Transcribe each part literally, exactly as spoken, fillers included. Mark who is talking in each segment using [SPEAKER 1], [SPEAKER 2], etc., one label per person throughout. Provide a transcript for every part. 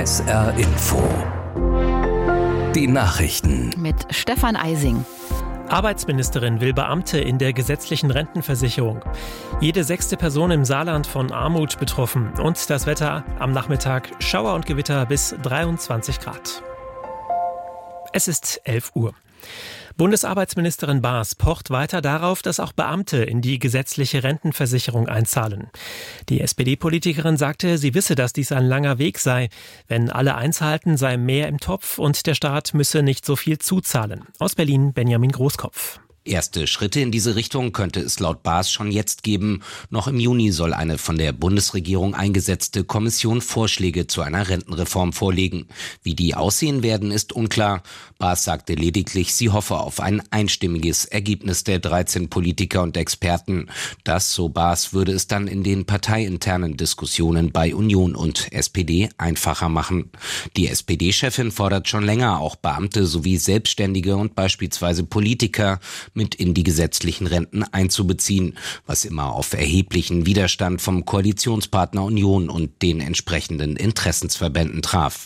[SPEAKER 1] S R Info. Die Nachrichten
[SPEAKER 2] mit Stefan Eising.
[SPEAKER 3] Arbeitsministerin will Beamte in der gesetzlichen Rentenversicherung. Jede sechste Person im Saarland von Armut betroffen. Und das Wetter am Nachmittag: Schauer und Gewitter bis dreiundzwanzig Grad. Es ist elf Uhr. Bundesarbeitsministerin Baas pocht weiter darauf, dass auch Beamte in die gesetzliche Rentenversicherung einzahlen. Die S P D-Politikerin sagte, sie wisse, dass dies ein langer Weg sei. Wenn alle einzahlten, sei mehr im Topf und der Staat müsse nicht so viel zuzahlen. Aus Berlin Benjamin Großkopf.
[SPEAKER 4] Erste Schritte in diese Richtung könnte es laut Baas schon jetzt geben. Noch im Juni soll eine von der Bundesregierung eingesetzte Kommission Vorschläge zu einer Rentenreform vorlegen. Wie die aussehen werden, ist unklar. Baas sagte lediglich, sie hoffe auf ein einstimmiges Ergebnis der dreizehn Politiker und Experten. Das, so Baas, würde es dann in den parteiinternen Diskussionen bei Union und S P D einfacher machen. Die S P D-Chefin fordert schon länger, auch Beamte sowie Selbstständige und beispielsweise Politiker mit in die gesetzlichen Renten einzubeziehen, was immer auf erheblichen Widerstand vom Koalitionspartner Union und den entsprechenden Interessensverbänden traf.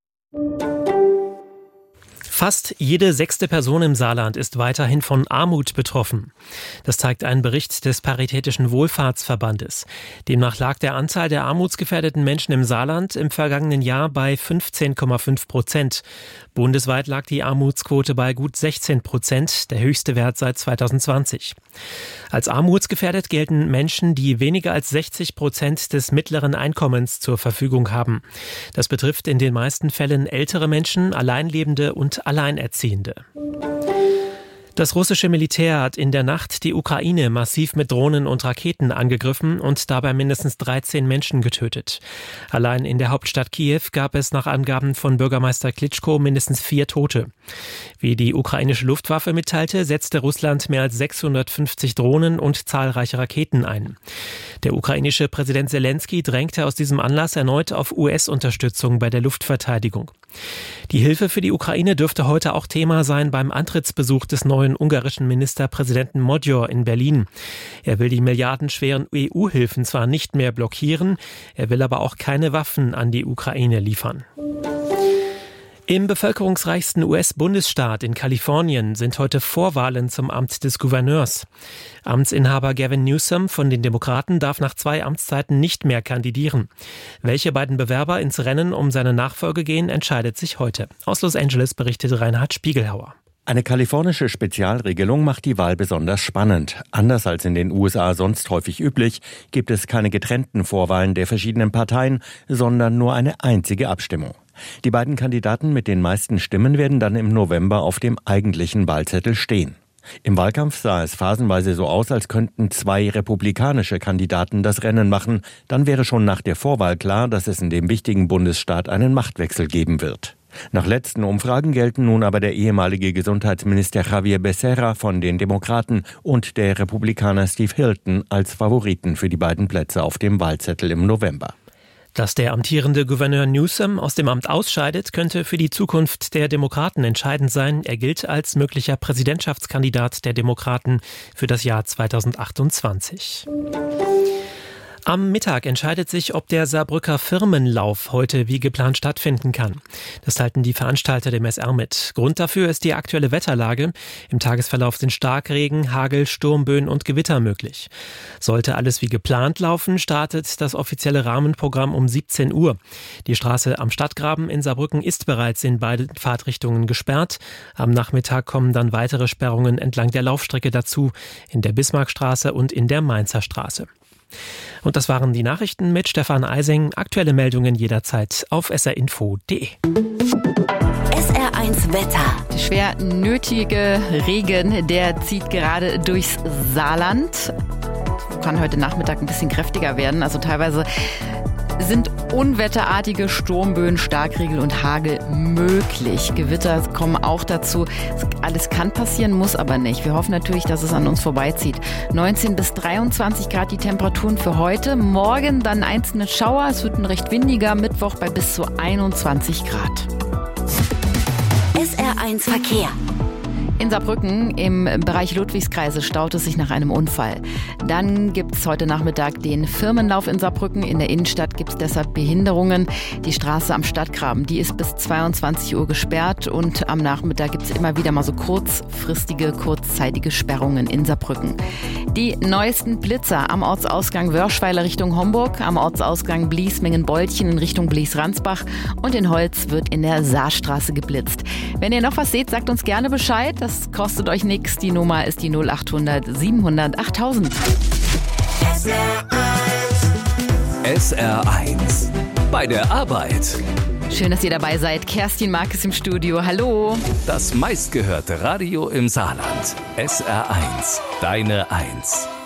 [SPEAKER 3] Fast jede sechste Person im Saarland ist weiterhin von Armut betroffen. Das zeigt ein Bericht des Paritätischen Wohlfahrtsverbandes. Demnach lag der Anteil der armutsgefährdeten Menschen im Saarland im vergangenen Jahr bei fünfzehn Komma fünf Prozent. Bundesweit lag die Armutsquote bei gut sechzehn Prozent, der höchste Wert seit zweitausendzwanzig. Als armutsgefährdet gelten Menschen, die weniger als sechzig Prozent des mittleren Einkommens zur Verfügung haben. Das betrifft in den meisten Fällen ältere Menschen, Alleinlebende und Alleinerziehende. Das russische Militär hat in der Nacht die Ukraine massiv mit Drohnen und Raketen angegriffen und dabei mindestens dreizehn Menschen getötet. Allein in der Hauptstadt Kiew gab es nach Angaben von Bürgermeister Klitschko mindestens vier Tote. Wie die ukrainische Luftwaffe mitteilte, setzte Russland mehr als sechshundertfünfzig Drohnen und zahlreiche Raketen ein. Der ukrainische Präsident Zelensky drängte aus diesem Anlass erneut auf U S-Unterstützung bei der Luftverteidigung. Die Hilfe für die Ukraine dürfte heute auch Thema sein beim Antrittsbesuch des neuen ungarischen Ministerpräsidenten Magyar in Berlin. Er will die milliardenschweren E U-Hilfen zwar nicht mehr blockieren, er will aber auch keine Waffen an die Ukraine liefern. Im bevölkerungsreichsten U S-Bundesstaat in Kalifornien sind heute Vorwahlen zum Amt des Gouverneurs. Amtsinhaber Gavin Newsom von den Demokraten darf nach zwei Amtszeiten nicht mehr kandidieren. Welche beiden Bewerber ins Rennen um seine Nachfolge gehen, entscheidet sich heute. Aus Los Angeles berichtet Reinhard Spiegelhauer.
[SPEAKER 5] Eine kalifornische Spezialregelung macht die Wahl besonders spannend. Anders als in den U S A sonst häufig üblich, gibt es keine getrennten Vorwahlen der verschiedenen Parteien, sondern nur eine einzige Abstimmung. Die beiden Kandidaten mit den meisten Stimmen werden dann im November auf dem eigentlichen Wahlzettel stehen. Im Wahlkampf sah es phasenweise so aus, als könnten zwei republikanische Kandidaten das Rennen machen. Dann wäre schon nach der Vorwahl klar, dass es in dem wichtigen Bundesstaat einen Machtwechsel geben wird. Nach letzten Umfragen gelten nun aber der ehemalige Gesundheitsminister Xavier Becerra von den Demokraten und der Republikaner Steve Hilton als Favoriten für die beiden Plätze auf dem Wahlzettel im November.
[SPEAKER 3] Dass der amtierende Gouverneur Newsom aus dem Amt ausscheidet, könnte für die Zukunft der Demokraten entscheidend sein. Er gilt als möglicher Präsidentschaftskandidat der Demokraten für das Jahr zweitausendachtundzwanzig. Am Mittag entscheidet sich, ob der Saarbrücker Firmenlauf heute wie geplant stattfinden kann. Das teilten die Veranstalter dem S R mit. Grund dafür ist die aktuelle Wetterlage. Im Tagesverlauf sind Starkregen, Hagel, Sturmböen und Gewitter möglich. Sollte alles wie geplant laufen, startet das offizielle Rahmenprogramm um siebzehn Uhr. Die Straße am Stadtgraben in Saarbrücken ist bereits in beiden Fahrtrichtungen gesperrt. Am Nachmittag kommen dann weitere Sperrungen entlang der Laufstrecke dazu, in der Bismarckstraße und in der Mainzer Straße. Und das waren die Nachrichten mit Stefan Eising. Aktuelle Meldungen jederzeit auf s r info punkt d e.
[SPEAKER 2] S R eins Wetter. Der schwer nötige Regen, der zieht gerade durchs Saarland. Kann heute Nachmittag ein bisschen kräftiger werden. Also teilweise sind unwetterartige Sturmböen, Starkregen und Hagel möglich. Gewitter kommen auch dazu. Alles kann passieren, muss aber nicht. Wir hoffen natürlich, dass es an uns vorbeizieht. neunzehn bis dreiundzwanzig Grad die Temperaturen für heute. Morgen dann einzelne Schauer. Es wird ein recht windiger Mittwoch bei bis zu einundzwanzig Grad.
[SPEAKER 6] S R eins Verkehr.
[SPEAKER 2] In Saarbrücken im Bereich Ludwigskreise staut es sich nach einem Unfall. Dann gibt es heute Nachmittag den Firmenlauf in Saarbrücken. In der Innenstadt gibt es deshalb Behinderungen. Die Straße am Stadtgraben, die ist bis zweiundzwanzig Uhr gesperrt und am Nachmittag gibt es immer wieder mal so kurzfristige, kurzzeitige Sperrungen in Saarbrücken. Die neuesten Blitzer am Ortsausgang Wörschweiler Richtung Homburg, am Ortsausgang Bliesmingen-Boltchen in Richtung Blies-Ransbach und in Holz wird in der Saarstraße geblitzt. Wenn ihr noch was seht, sagt uns gerne Bescheid. Das kostet euch nichts. Die Nummer ist die null achthundert siebenhundert achttausend.
[SPEAKER 1] S R eins. Bei der Arbeit.
[SPEAKER 2] Schön, dass ihr dabei seid. Kerstin Markes im Studio. Hallo.
[SPEAKER 1] Das meistgehörte Radio im Saarland. S R eins. Deine Eins.